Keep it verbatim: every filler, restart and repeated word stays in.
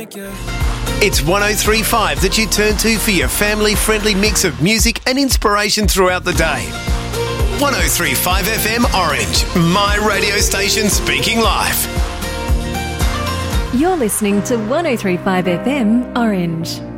It's one oh three point five that you turn to for your family-friendly mix of music and inspiration throughout the day. one oh three point five F M Orange, my radio station speaking live. You're listening to one oh three point five F M Orange.